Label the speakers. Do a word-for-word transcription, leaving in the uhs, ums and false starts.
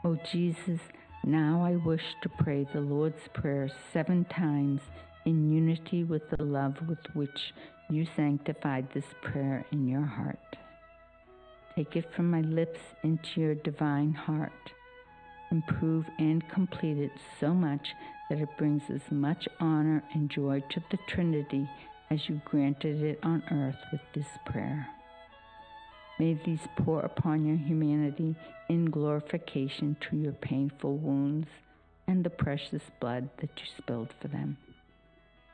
Speaker 1: O Jesus, now I wish to pray the Lord's Prayer seven times in unity with the love with which you sanctified this prayer in your heart. Take it from my lips into your divine heart. Improve and complete it so much that it brings as much honor and joy to the Trinity as you granted it on earth with this prayer. May these pour upon your humanity in glorification to your painful wounds and the precious blood that you spilled for them.